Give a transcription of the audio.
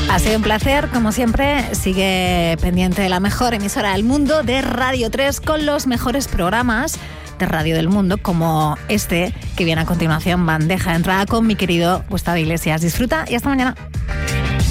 Ha sido un placer, como siempre. Sigue pendiente de la mejor emisora del mundo, de Radio 3, con los mejores programas de radio del mundo, como este que viene a continuación, Bandeja de Entrada, con mi querido Gustavo Iglesias. Disfruta y hasta mañana.